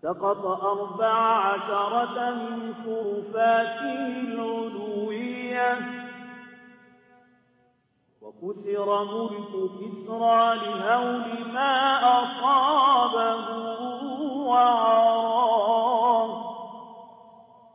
سقط 14 من شرفاته العلوية وكسر ملك كسرى لهول ما أصاب